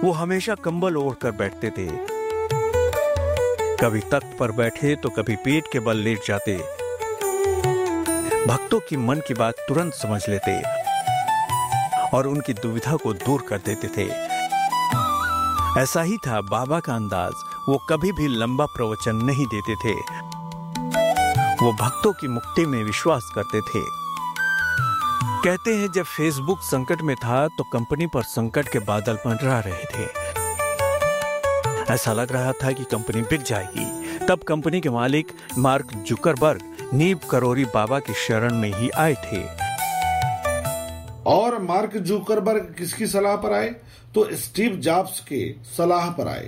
वो हमेशा कंबल ओढ़कर बैठते थे। कभी तख्त पर बैठे तो कभी पेट के बल लेट जाते। भक्तों की मन की बात तुरंत समझ लेते और उनकी दुविधा को दूर कर देते थे। ऐसा ही था बाबा का अंदाज। वो कभी भी लंबा प्रवचन नहीं देते थे। वो भक्तों की मुक्ति में विश्वास करते थे। कहते हैं जब फेसबुक संकट में था तो कंपनी पर संकट के बादल मंडरा रहे थे। ऐसा लग रहा था कि कंपनी बिक जाएगी। तब कंपनी के मालिक मार्क जुकरबर्ग नीब करोरी बाबा की शरण में ही आए थे। और मार्क जुकरबर्ग किसकी सलाह पर आए? तो स्टीव जॉब्स के सलाह पर आए।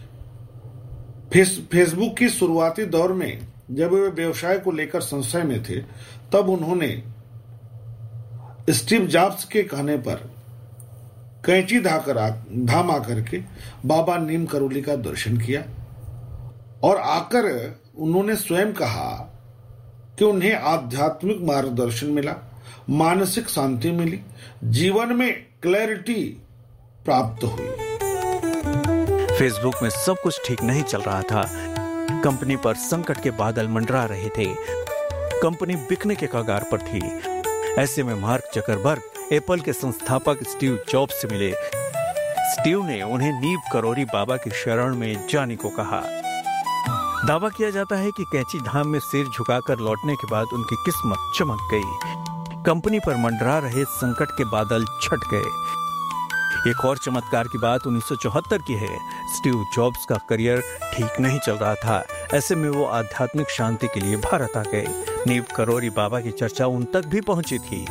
फेसबुक की शुरुआती दौर में जब वे व्यवसाय को लेकर संशय में थे, तब उन्होंने स्टीव जॉब्स के कहने पर कैंची धाम आकर के बाबा नीम करोली का दर्शन किया और आकर उन्होंने स्वयं कहा कि उन्हें आध्यात्मिक मार्गदर्शन मिला, मानसिक शांति मिली, जीवन में क्लैरिटी प्राप्त हुई। फेसबुक में सब कुछ ठीक नहीं चल रहा था। कंपनी पर संकट के बादल मंडरा रहे थे। कंपनी बिकने के कगार पर थी। ऐसे में मार्क जकरबर्ग एप्पल के संस्थापक स्टीव जॉब्स से मिले। स्टीव ने उन्हें नीब करोरी बाबा की शरण में जाने को कहा। दावा किया जाता है कि कैंची धाम में सिर झुकाकर लौटने के बाद उनकी किस्मत चमक गई। कंपनी पर मंडरा रहे संकट के बादल छट गए। एक और चमत्कार की बात 1974 की है। स्टीव जॉब्स का करियर ठीक नहीं चल रहा था। ऐसे में वो आध्यात्मिक शांति के लिए भारत आ गए। नीब करोरी बाबा की चर्चा उन तक भी पहुंची थी।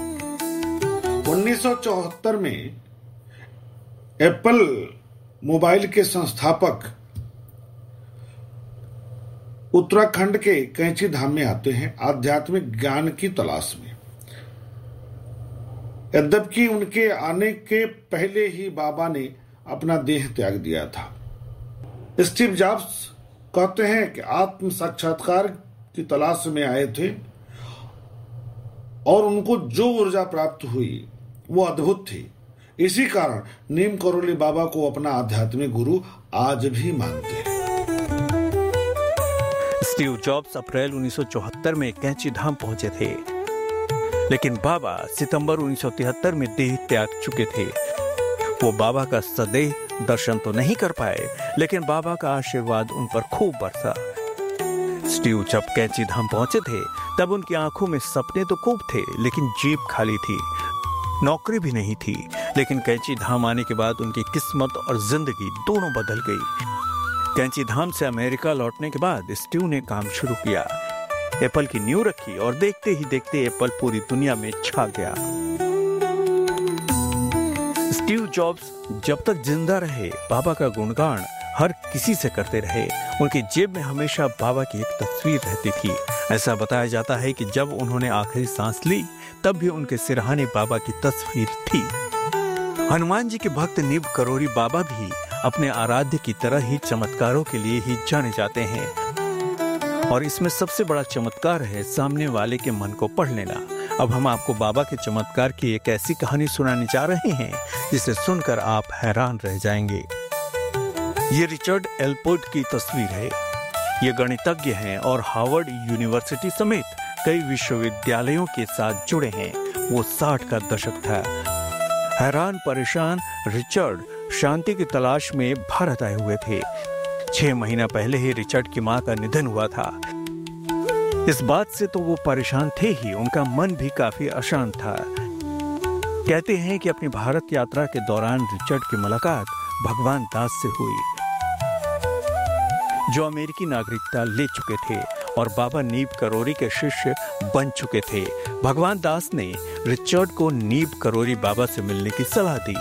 1974 में एप्पल मोबाइल के संस्थापक उत्तराखंड के कैंची धाम में आते हैं आध्यात्मिक ज्ञान की तलाश में। यद्यपि उनके आने के पहले ही बाबा ने अपना देह त्याग दिया था। स्टीव जॉब्स कहते हैं कि आत्म साक्षात्कार की तलाश में आए थे और उनको जो ऊर्जा प्राप्त हुई वो अद्भुत थी। इसी कारण नीम करोली बाबा को अपना आध्यात्मिक गुरु आज भी मानते हैं। स्टीव जॉब्स अप्रैल 1974 में कैंची धाम पहुंचे थे, लेकिन बाबा सितंबर 1973 में देह त्याग चुके थे। वो बाबा का सदैव दर्शन तो नहीं कर पाए, लेकिन बाबा का आशीर्वाद उन पर खूब बरसा। स्टीव जब कैंची धाम पहुंचे थे तब उनकी आंखों में सपने तो खूब थे, लेकिन जेब खाली थी। नौकरी भी नहीं थी। लेकिन कैंची धाम आने के बाद उनकी किस्मत और जिंदगी दोनों बदल गई। कैंची धाम से अमेरिका लौटने के बाद स्टीव ने काम शुरू किया। एप्पल की नींव रखी और देखते ही देखते एप्पल पूरी दुनिया में छा गया। स्टीव जॉब्स जब तक जिंदा रहे बाबा का गुणगान हर किसी से करते रहे। उनकी जेब में हमेशा बाबा की एक तस्वीर रहती थी। ऐसा बताया जाता है कि जब उन्होंने आखिरी सांस ली तब भी उनके सिरहाने बाबा की तस्वीर थी। हनुमान जी के भक्त नीब करोरी बाबा भी अपने आराध्य की तरह ही चमत्कारों के लिए ही जाने जाते हैं। और इसमें सबसे बड़ा चमत्कार है सामने वाले के मन को पढ़ लेना। अब हम आपको बाबा के चमत्कार की एक ऐसी कहानी सुनाने जा रहे हैं जिसे सुनकर आप हैरान रह जाएंगे। ये रिचर्ड एल्पोर्ट की तस्वीर है। ये गणितज्ञ हैं और हार्वर्ड यूनिवर्सिटी समेत कई विश्वविद्यालयों के साथ जुड़े हैं। वो 60 का दशक था। हैरान परेशान रिचर्ड शांति की तलाश में भारत आए हुए थे। 6 महीना पहले ही रिचर्ड की मां का निधन हुआ था। इस बात से तो वो परेशान थे ही, उनका मन भी काफी अशांत था। कहते हैं कि अपनी भारत यात्रा के दौरान रिचर्ड की मुलाकात भगवान दास से हुई, जो अमेरिकी नागरिकता ले चुके थे और बाबा नीब करोरी के शिष्य बन चुके थे। भगवान दास ने रिचर्ड को नीब करोरी बाबा से मिलने की सलाह दी।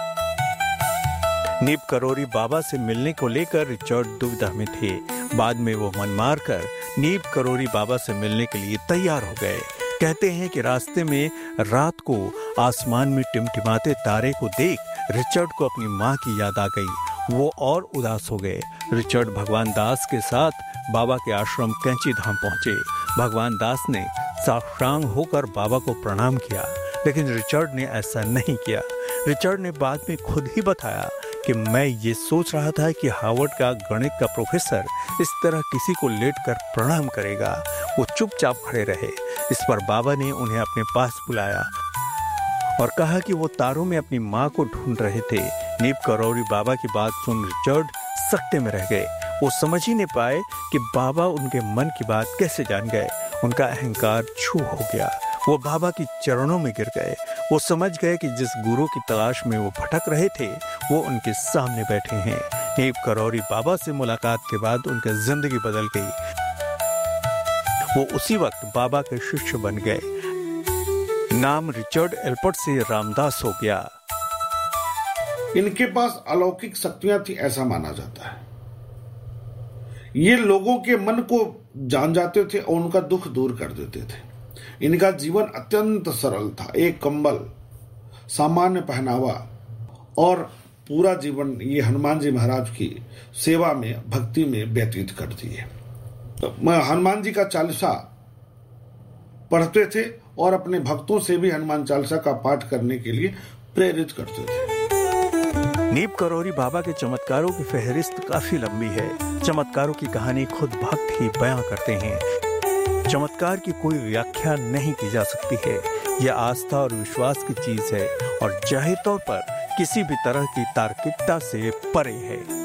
नीब करोरी बाबा से मिलने को लेकर रिचर्ड दुविधा में थे। बाद में वो मन मारकर नीब करोरी बाबा से मिलने के लिए तैयार हो गए। कहते हैं कि रास्ते में रात को आसमान में टिमटिमाते तारे को देख रिचर्ड को अपनी मां की याद आ गई। वो और उदास हो गए। रिचर्ड भगवान दास के साथ बाबा के आश्रम कैंची धाम पहुंचे। भगवान दास ने साष्टांग होकर बाबा को प्रणाम किया, लेकिन रिचर्ड ने ऐसा नहीं किया। रिचर्ड ने बाद में खुद ही बताया कि मैं ये सोच रहा था कि हार्वर्ड का गणित का प्रोफेसर इस तरह किसी को लेटकर प्रणाम करेगा। वो चुपचाप खड़े रहे। इस पर बाबा ने उन्हें अपने पास बुलाया और कहा कि वो तारों में अपनी माँ को ढूंढ रहे थे। नीप करौरी बाबा की बात सुन रिचर्ड सकते में रह गए। वो समझ ही नहीं पाए कि बाबा उनके मन की बात कैसे जान गए। उनका अहंकार छू हो गया। वो बाबा की चरणों में गिर गए। वो समझ गए कि जिस गुरु की तलाश में वो भटक रहे थे वो उनके सामने बैठे हैं। नीप करौरी बाबा से मुलाकात के बाद उनकी जिंदगी बदल गई। वो उसी वक्त बाबा के शिष्य बन गए। नाम रिचर्ड एल्पर्ट से रामदास हो गया। इनके पास अलौकिक शक्तियां थी ऐसा माना जाता है। ये लोगों के मन को जान जाते थे और उनका दुख दूर कर देते थे। इनका जीवन अत्यंत सरल था। एक कंबल, सामान्य पहनावा और पूरा जीवन ये हनुमान जी महाराज की सेवा में, भक्ति में व्यतीत कर दिए। तो हनुमान जी का चालीसा पढ़ते थे और अपने भक्तों से भी हनुमान चालीसा का पाठ करने के लिए प्रेरित करते थे। नीप करौरी बाबा के चमत्कारों की फहरिस्त काफी लंबी है। चमत्कारों की कहानी खुद भक्त ही बयां करते हैं। चमत्कार की कोई व्याख्या नहीं की जा सकती है। यह आस्था और विश्वास की चीज है और जाहिर तौर पर किसी भी तरह की तार्किकता से परे है।